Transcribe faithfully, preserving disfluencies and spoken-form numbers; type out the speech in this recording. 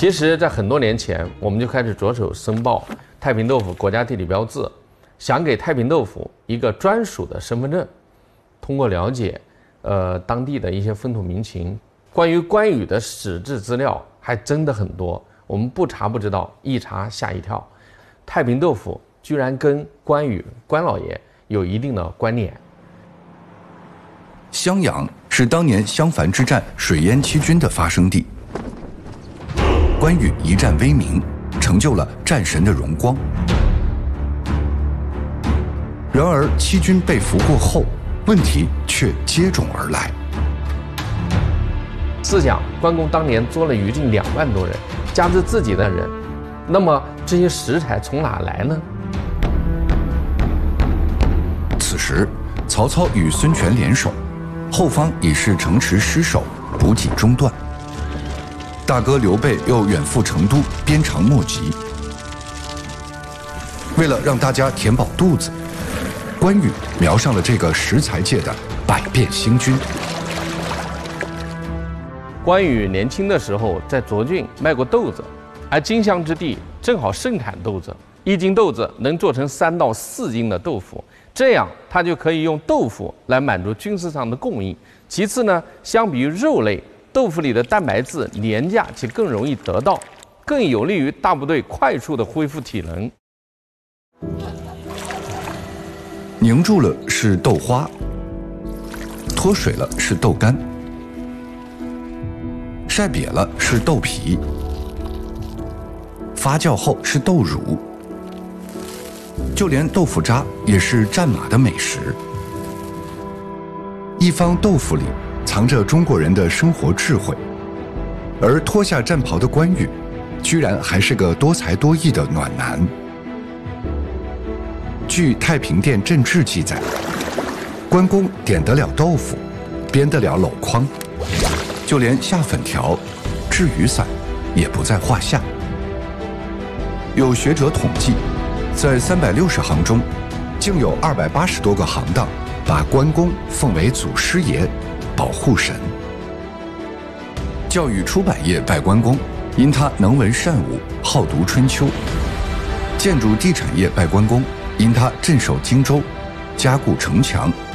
其实，在很多年前，我们就开始着手申报太平豆腐国家地理标志，想给太平豆腐一个专属的身份证。通过了解，呃，当地的一些风土民情，关于关羽的史志资料还真的很多，我们不查不知道，一查吓一跳。太平豆腐居然跟关羽关老爷有一定的关联。 襄阳是当年襄樊之战水淹七军的发生地。关羽一战威名，成就了战神的荣光。然而七军被俘过后，问题却接踵而来。 试想，关公当年捉了余郡两万多人，加之自己的人，那么这些食材从哪来呢？ 此时，曹操与孙权联手，后方已是城池失守，补给中断。大哥刘备又远赴成都，鞭长莫及。为了让大家填饱肚子，关羽瞄上了这个食材界的百变星君。 关羽年轻的时候在涿郡卖过豆子，而荆襄之地正好盛产豆子，一斤豆子能做成三到四斤的豆腐，这样他就可以用豆腐来满足军事上的供应。其次呢，相比于肉类，豆腐里的蛋白质廉价且更容易得到，更有利于大部队快速的恢复体能。 凝住了是豆花，脱水了是豆干，晒瘪了是豆皮，发酵后是豆乳，就连豆腐渣也是战马的美食。一方豆腐里藏着中国人的生活智慧，而脱下战袍的关羽，居然还是个多才多艺的暖男。据《太平殿镇志》记载，关公点得了豆腐，编得了篓筐，就连下粉条、制雨伞也不在话下。有学者统计，在三百六十行中，竟有二百八十多个行当把关公奉为祖师爷、保护神。教育出版业拜关公，因他能文善武，好读春秋；建筑地产业拜关公，因他镇守荆州，加固城墙，